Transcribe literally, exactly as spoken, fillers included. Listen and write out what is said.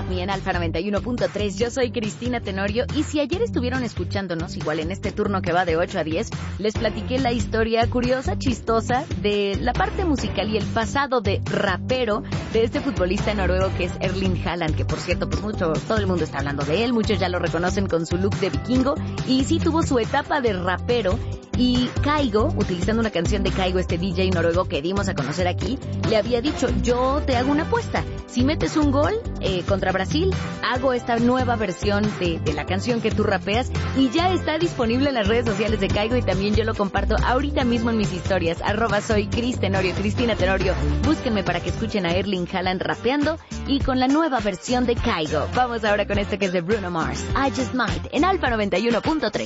Me en Alfa noventa y uno punto tres. Yo soy Cristina Tenorio y si ayer estuvieron escuchándonos, igual en este turno que va de ocho a diez, les platiqué la historia curiosa, chistosa de la parte musical y el pasado de rapero de este futbolista noruego que es Erling Haaland, que por cierto, pues mucho, todo el mundo está hablando de él, muchos ya lo reconocen con su look de vikingo y sí tuvo su etapa de rapero. Y Kygo, utilizando una canción de Kygo, este D J noruego que dimos a conocer aquí, le había dicho, yo te hago una apuesta. Si metes un gol eh, contra Brasil, hago esta nueva versión de, de la canción que tú rapeas y ya está disponible en las redes sociales de Kygo y también yo lo comparto ahorita mismo en mis historias. Arroba soy Cris Tenorio, Cristina Tenorio. Búsquenme para que escuchen a Erling Haaland rapeando y con la nueva versión de Kygo. Vamos ahora con esto que es de Bruno Mars, I Just Might, en Alfa noventa y uno punto tres.